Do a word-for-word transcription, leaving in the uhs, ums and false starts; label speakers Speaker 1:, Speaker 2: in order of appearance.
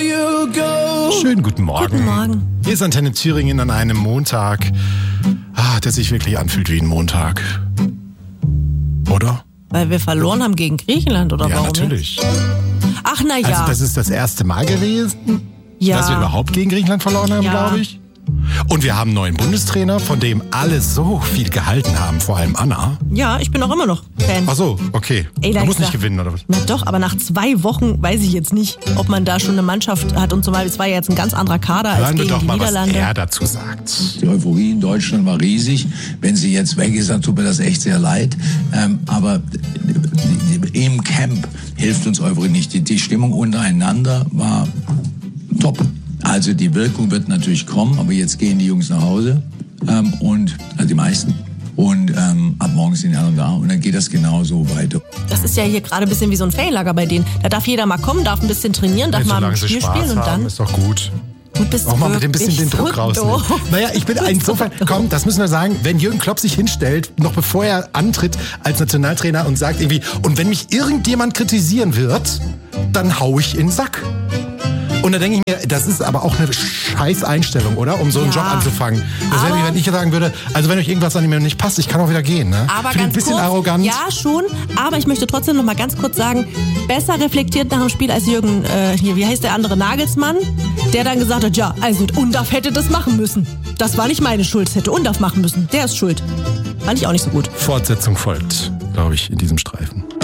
Speaker 1: you go.
Speaker 2: Schönen guten Morgen.
Speaker 3: Guten Morgen.
Speaker 2: Hier ist Antenne Thüringen an einem Montag, ah, der sich wirklich anfühlt wie ein Montag. Oder?
Speaker 3: Weil wir verloren haben gegen Griechenland, oder
Speaker 2: Ja,
Speaker 3: warum?
Speaker 2: natürlich.
Speaker 3: Ach, na ja.
Speaker 2: Also das ist das erste Mal gewesen,
Speaker 3: ja.
Speaker 2: dass wir überhaupt gegen Griechenland verloren haben,
Speaker 3: Ja.
Speaker 2: glaube ich. Und wir haben einen neuen Bundestrainer, von dem alle so viel gehalten haben, vor allem Anna.
Speaker 3: Ja, ich bin auch immer noch Fan.
Speaker 2: Ach so, okay.
Speaker 3: Ey, da
Speaker 2: Man muss
Speaker 3: ist
Speaker 2: nicht
Speaker 3: da-
Speaker 2: gewinnen, oder was?
Speaker 3: Na doch, aber nach zwei Wochen weiß ich jetzt nicht, ob man da schon eine Mannschaft hat und so weiter. Es war ja jetzt ein ganz anderer Kader als
Speaker 2: Hören wir
Speaker 3: gegen
Speaker 2: doch
Speaker 3: die
Speaker 2: mal, was
Speaker 3: Niederlande.
Speaker 2: er dazu sagt.
Speaker 4: Die Euphorie in Deutschland war riesig. Wenn sie jetzt weg ist, dann tut mir das echt sehr leid. Ähm, aber im Camp hilft uns Euphorie nicht. Die, die Stimmung untereinander war top. Also die Wirkung wird natürlich kommen, aber jetzt gehen die Jungs nach Hause ähm, und also die meisten. Und ähm, ab morgen sind die anderen da und dann geht das genauso weiter.
Speaker 3: Das ist ja hier gerade ein bisschen wie so ein Ferienlager bei denen. Da darf jeder mal kommen, darf ein bisschen trainieren, darf
Speaker 2: Hey,
Speaker 3: mal ein
Speaker 2: solange sie
Speaker 3: Spiel
Speaker 2: Spaß
Speaker 3: spielen und
Speaker 2: haben,
Speaker 3: dann...
Speaker 2: ist doch gut.
Speaker 3: Du bist
Speaker 2: Auch mal mit ein bisschen den
Speaker 3: wirklich
Speaker 2: Druck
Speaker 3: so
Speaker 2: rausnehmen.
Speaker 3: doof.
Speaker 2: Naja, ich bin insofern, komm, das müssen wir sagen, wenn Jürgen Klopp sich hinstellt, noch bevor er antritt als Nationaltrainer und sagt irgendwie, und wenn mich irgendjemand kritisieren wird, dann hau ich in den Sack. Und da denke ich mir, das ist aber auch eine scheiß Einstellung, oder? Um so einen
Speaker 3: Ja.
Speaker 2: Job anzufangen. Das wäre wie wenn ich sagen würde, also wenn euch irgendwas an mir nicht passt, ich kann auch wieder gehen. Ne?
Speaker 3: Aber
Speaker 2: Finde ich ein
Speaker 3: ganz
Speaker 2: bisschen
Speaker 3: kurz,
Speaker 2: arrogant.
Speaker 3: Ja, schon. Aber ich möchte trotzdem noch mal ganz kurz sagen, besser reflektiert nach dem Spiel als Jürgen, äh, hier, wie heißt der andere, Nagelsmann, der dann gesagt hat, ja, also Undaf hätte das machen müssen. Das war nicht meine Schuld, das hätte Undaf machen müssen. Der ist schuld. Fand ich auch nicht so gut.
Speaker 2: Fortsetzung folgt, glaube ich, in diesem Streifen.